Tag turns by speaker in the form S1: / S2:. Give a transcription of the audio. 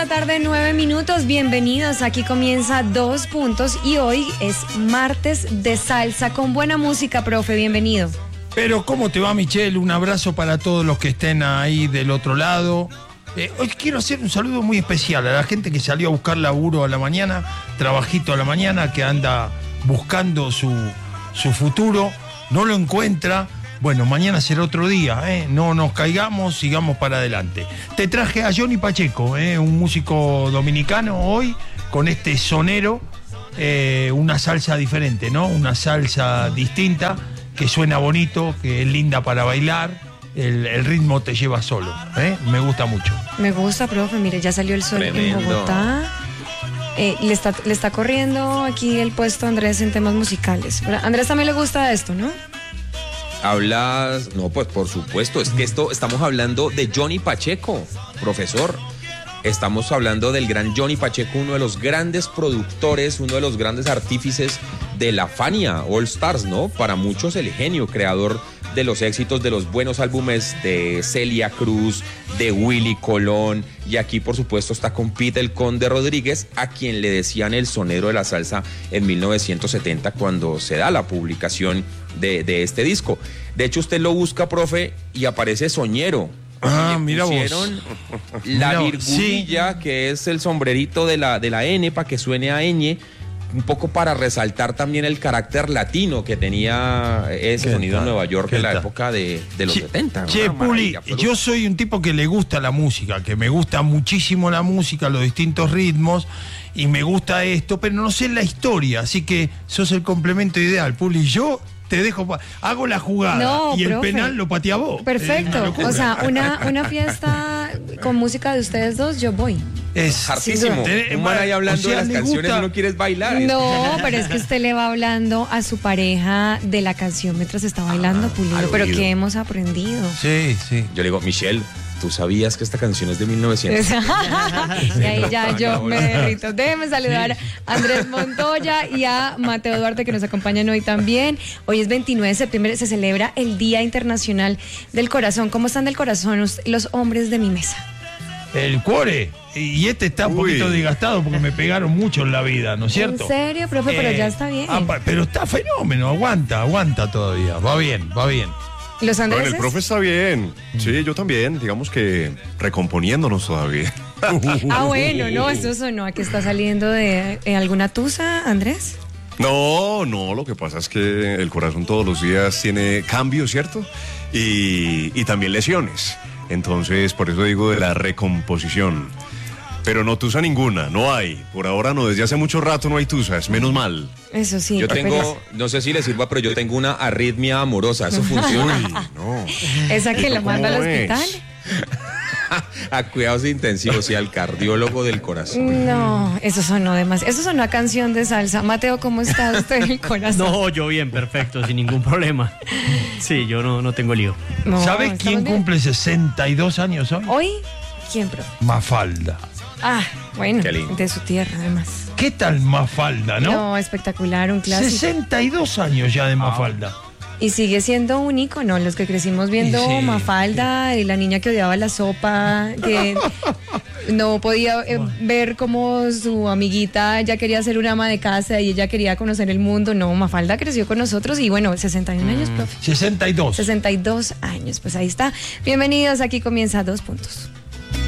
S1: la tarde, 9 minutos. Bienvenidos. Aquí comienza 2 puntos y hoy es martes de salsa con buena música, profe. Bienvenido.
S2: Pero ¿cómo te va, Michelle? Un abrazo para todos los que estén ahí del otro lado. Hoy quiero hacer un saludo muy especial a la gente que salió a buscar laburo a la mañana, trabajito a la mañana, que anda buscando su futuro, no lo encuentra. Bueno, mañana será otro día, no nos caigamos, sigamos para adelante. Te traje a Johnny Pacheco, un músico dominicano hoy, con este sonero, una salsa diferente, ¿no? Una salsa distinta, que suena bonito, que es linda para bailar, el ritmo te lleva solo, me gusta mucho.
S1: Me gusta, profe, mire, ya salió el sol. Tremendo. En Bogotá. Le está corriendo aquí el puesto a Andrés en temas musicales. A Andrés también le gusta esto, ¿no?
S3: Hablas, no, pues por supuesto, es que estamos hablando de Johnny Pacheco, profesor. Estamos hablando del gran Johnny Pacheco, uno de los grandes productores, uno de los grandes artífices de la Fania All Stars, ¿no? Para muchos el genio, creador de los éxitos, de los buenos álbumes de Celia Cruz, de Willy Colón, y aquí por supuesto está con Pete el Conde Rodríguez, a quien le decían el sonero de la salsa en 1970 cuando se da la publicación de este disco. De hecho, usted lo busca, profe, y aparece Soñero.
S2: Ah, mira vos.
S3: La virgulilla, sí, que es el sombrerito de la N para que suene a ñ, un poco para resaltar también el carácter latino que tenía ese sonido en Nueva York en la época de los 70.
S2: Che, Puli, yo soy un tipo que le gusta la música, que me gusta muchísimo la música, los distintos ritmos, y me gusta esto, pero no sé la historia, así que sos el complemento ideal, Puli. Yo te dejo, hago la jugada y el penal lo patea vos.
S1: Perfecto, o sea, una fiesta con música de ustedes dos, yo voy.
S3: Es hartísimo. Un man ahí hablando de las canciones y no quieres bailar.
S1: No, pero es que usted le va hablando a su pareja de la canción mientras está bailando, Pulido. Pero ¿qué hemos aprendido?
S2: Sí, sí.
S3: Yo le digo, Michelle, ¿tú sabías que esta canción es de 1900?
S1: Y ahí ya yo me derrito. Déjeme saludar a Andrés Montoya y a Mateo Duarte, que nos acompañan hoy también. Hoy es 29 de septiembre, se celebra el Día Internacional del Corazón. ¿Cómo están del corazón los hombres de mi mesa?
S2: El cuore. Y este está un poquito desgastado porque me pegaron mucho en la vida, ¿no es cierto?
S1: ¿En serio, profe? Pero ya está bien.
S2: Pero está fenómeno, aguanta todavía. Va bien.
S1: ¿Los Andrés?
S4: Bueno, el profe está bien. Sí, yo también. Digamos que recomponiéndonos todavía.
S1: Bueno, no, eso sonó a que está saliendo de alguna tusa, Andrés.
S4: No, lo que pasa es que el corazón todos los días tiene cambios, ¿cierto? Y también lesiones. Entonces, por eso digo de la recomposición. Pero no tusa ninguna, no hay. Por ahora no, desde hace mucho rato no hay tusas, menos mal.
S1: Eso sí.
S3: Yo tengo, no sé si le sirva, pero yo tengo una arritmia amorosa, ¿eso funciona?
S4: Uy, no.
S1: ¿Esa que la manda al hospital?
S3: A cuidados intensivos y al cardiólogo del corazón.
S1: No, eso sonó demasiado. Eso sonó a canción de salsa. Mateo, ¿cómo está usted en el corazón?
S5: No, yo bien, perfecto, sin ningún problema. Sí, yo no tengo lío.
S1: No,
S2: ¿sabes quién cumple 62 años hoy?
S1: ¿Hoy? ¿Quién, profe?
S2: Mafalda.
S1: Ah, bueno,
S3: de
S1: su tierra, además.
S2: ¿Qué tal Mafalda, no?
S1: No, espectacular, un clásico.
S2: 62 años ya de Mafalda.
S1: Y sigue siendo un ícono, los que crecimos viendo Mafalda, y la niña que odiaba la sopa, que no podía ver cómo su amiguita ya quería ser una ama de casa y ella quería conocer el mundo. No, Mafalda creció con nosotros y bueno, 61 años, profe.
S2: 62
S1: años, pues ahí está. Bienvenidos, aquí comienza 2 puntos.